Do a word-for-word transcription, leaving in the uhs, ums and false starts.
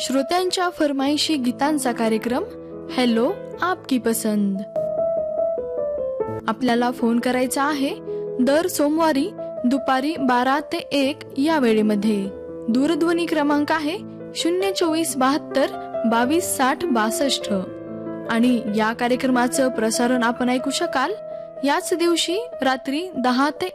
श्रोत्यांच्या फरमाईशी गीतांचा कार्यक्रम हॅलो आपकी पसंद. आपल्याला फोन करायचा आहे दर सोमवारी दुपारी बारा ते एक या वेळेमध्ये. दूरध्वनी क्रमांक आहे शून्य चोवीस बहात्तर बावीस साठ बासष्ट. आणि या कार्यक्रमाचं प्रसारण आपण ऐकू शकाल याच दिवशी रात्री दहा ते